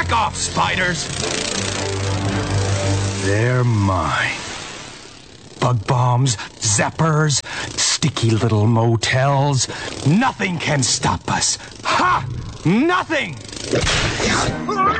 Back off, spiders! They're mine. Bug bombs, zappers, sticky little motels. Nothing can stop us. Ha! Nothing!